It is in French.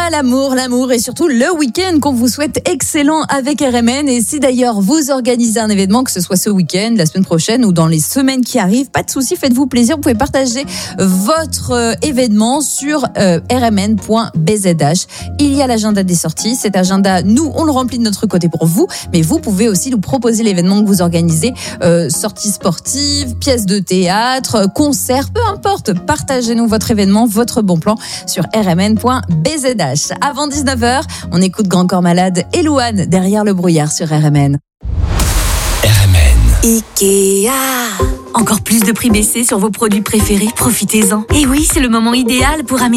a l'amour et surtout le week-end qu'on vous souhaite excellent avec RMN. Et si d'ailleurs vous organisez un événement, que ce soit ce week-end, la semaine prochaine ou dans les semaines qui arrivent, pas de souci, faites-vous plaisir. Vous pouvez partager votre événement sur rmn.bzh. Il y a l'agenda des sorties. Cet agenda, nous, on le remplit de notre côté pour vous, mais vous pouvez aussi nous proposer l'événement que vous organisez, sorties sportives, pièces de théâtre, concerts, peu importe. Partagez-nous votre événement, votre bon plan sur rmn.bzh. Avant 19h, on écoute Grand Corps Malade et Louane derrière le brouillard sur RMN. RMN. Ikea. Encore plus de prix baissés sur vos produits préférés, profitez-en. Et oui, c'est le moment idéal pour aménager